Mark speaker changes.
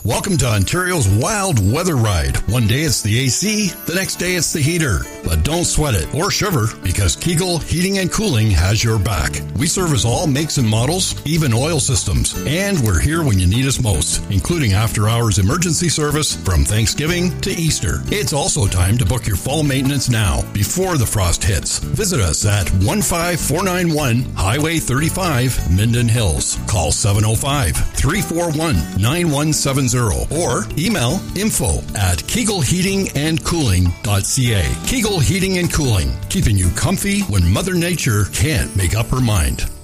Speaker 1: Welcome to Ontario's wild weather ride. One day it's the AC, the next day it's the heater. But don't sweat it or shiver because Kegel Heating and Cooling has your back. We service all makes and models, even oil systems. And we're here when you need us most, including after-hours emergency service from Thanksgiving to Easter. It's also time to book your fall maintenance now, before the frost hits. Visit us at 15491 Highway 35, Minden Hills. Call 705-341-9170 or email info@kegelheatingandcooling.ca. Kegel Heating and Cooling, keeping you comfy when Mother Nature can't make up her mind.